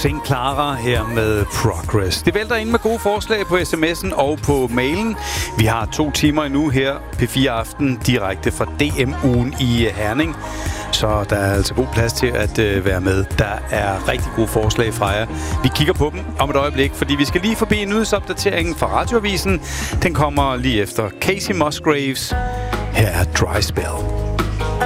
St. Clara her med Progress. Det vælter ind med gode forslag på sms'en og på mailen. Vi har 2 timer endnu her, P4 Aften, direkte fra DM-ugen i Herning. Så der er altså god plads til at være med. Der er rigtig gode forslag fra jer. Vi kigger på dem om et øjeblik, fordi vi skal lige forbi en nyhedsopdatering fra Radioavisen. Den kommer lige efter Casey Musgraves. Her er Dry Spell.